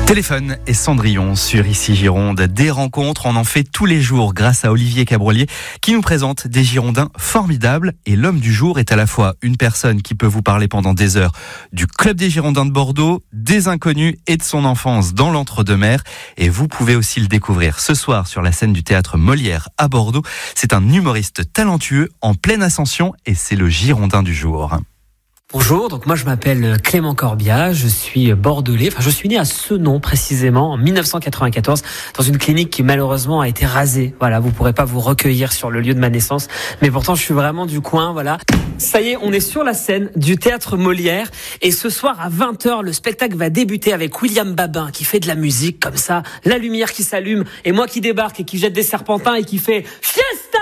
Téléphone et Cendrillon sur Ici Gironde. Des rencontres, on en fait tous les jours grâce à Olivier Cabrolier qui nous présente des Girondins formidables. Et l'homme du jour est à la fois une personne qui peut vous parler pendant des heures du Club des Girondins de Bordeaux, des inconnus et de son enfance dans l'Entre-deux-Mers. Et vous pouvez aussi le découvrir ce soir sur la scène du théâtre Molière à Bordeaux. C'est un humoriste talentueux en pleine ascension et c'est le Girondin du jour. Bonjour, donc moi je m'appelle Clément Corbiat, je suis bordelais, je suis né à Senon précisément en 1994 dans une clinique qui malheureusement a été rasée. Voilà, vous pourrez pas vous recueillir sur le lieu de ma naissance, mais pourtant je suis vraiment du coin, voilà. Ça y est, on est sur la scène du théâtre Molière et ce soir à 20h, le spectacle va débuter avec William Babin qui fait de la musique comme ça, la lumière qui s'allume et moi qui débarque et qui jette des serpentins et qui fait Fiesta!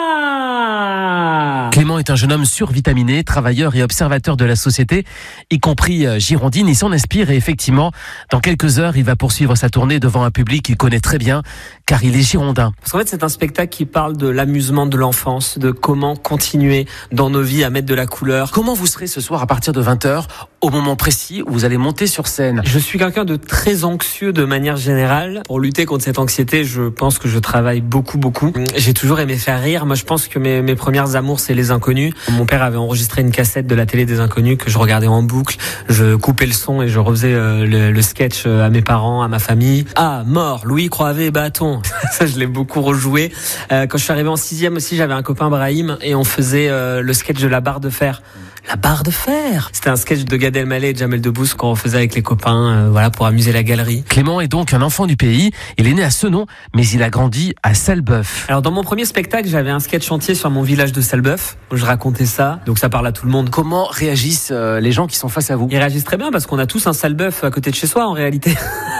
Clément est un jeune homme survitaminé, travailleur et observateur de la société, y compris girondine. Il s'en inspire et effectivement, dans quelques heures, il va poursuivre sa tournée devant un public qu'il connaît très bien, car il est girondin. Parce qu'en fait, c'est un spectacle qui parle de l'amusement de l'enfance, de comment continuer dans nos vies à mettre de la couleur. Comment vous serez ce soir à partir de 20h, au moment précis où vous allez monter sur scène? Je suis quelqu'un de très anxieux de manière générale. Pour lutter contre cette anxiété, je pense que je travaille beaucoup. J'ai toujours aimé faire rire. Moi, je pense que mes premières amours, c'est les inconnus. Mon père avait enregistré une cassette de la télé des inconnus que je regardais en boucle. Je coupais le son et je refaisais le sketch à mes parents, à ma famille. Ah, mort, Louis Croivet, bâton. Ça, je l'ai beaucoup rejoué. Quand je suis arrivé en 6e aussi, j'avais un copain Brahim et on faisait le sketch de la barre de fer. La barre de fer. C'était un sketch de Gad Elmaleh et Jamel Debbouze qu'on faisait avec les copains, pour amuser la galerie. Clément est donc un enfant du pays. Il est né à Senon, mais il a grandi à Sallebeuf. Alors dans mon premier spectacle, j'avais un sketch entier sur mon village de Sallebeuf où je racontais ça. Donc ça parle à tout le monde. Comment réagissent les gens qui sont face à vous? Ils réagissent très bien parce qu'on a tous un Sallebeuf à côté de chez soi en réalité.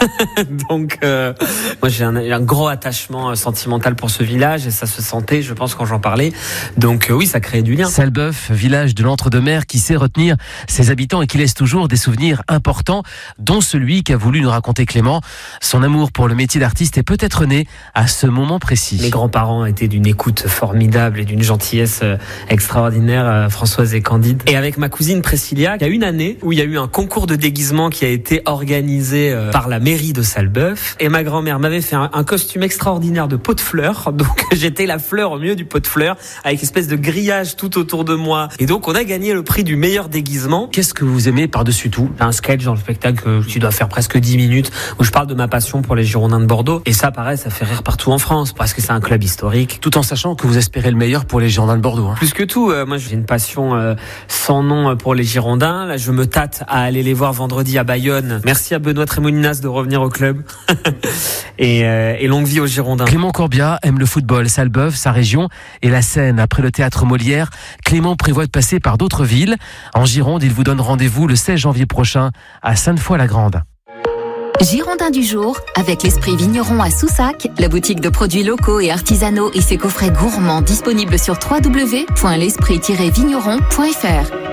Donc moi j'ai un gros attachement sentimental pour ce village et ça se sentait, je pense, quand j'en parlais. Donc oui, ça crée du lien. Sallebeuf, village de l'Entre-deux-Mers qui sait retenir ses habitants et qui laisse toujours des souvenirs importants, dont celui qu'a voulu nous raconter Clément. Son amour pour le métier d'artiste est peut-être né à ce moment précis. Mes grands-parents étaient d'une écoute formidable et d'une gentillesse extraordinaire, Françoise et Candide. Et avec ma cousine Priscilla, il y a une année où il y a eu un concours de déguisement qui a été organisé par la mairie de Sallebeuf. Et ma grand-mère m'avait fait un costume extraordinaire de pot de fleurs. Donc j'étais la fleur au milieu du pot de fleurs avec une espèce de grillage tout autour de moi. Et donc on a gagné le prix du meilleur déguisement. Qu'est-ce que vous aimez par-dessus tout? Un sketch dans le spectacle qui doit faire presque 10 minutes où je parle de ma passion pour les Girondins de Bordeaux. Et ça, pareil, ça fait rire partout en France parce que c'est un club historique. Tout en sachant que vous espérez le meilleur pour les Girondins de Bordeaux. Plus que tout, moi j'ai une passion sans nom pour les Girondins. Là, je me tâte à aller les voir vendredi à Bayonne. Merci à Benoît Trémoninas de revenir au club. et longue vie aux Girondins. Clément Corbiat aime le football, Sallebeuf, sa région et la Seine. Après le théâtre Molière, Clément prévoit de passer par d'autres villes. En Gironde, il vous donne rendez-vous le 16 janvier prochain à Sainte-Foy-la-Grande. Girondin du jour, avec l'Esprit Vigneron à Soussac, la boutique de produits locaux et artisanaux et ses coffrets gourmands disponibles sur www.l'esprit-vigneron.fr.